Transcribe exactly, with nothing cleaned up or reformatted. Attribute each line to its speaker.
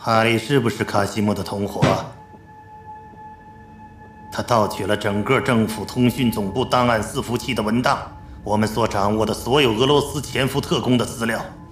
Speaker 1: 哈利是不是卡西莫的同伙？他盗取了整个政府通讯总部档案伺服器的文档，我们所掌握的所有俄罗斯潜伏特工的资料。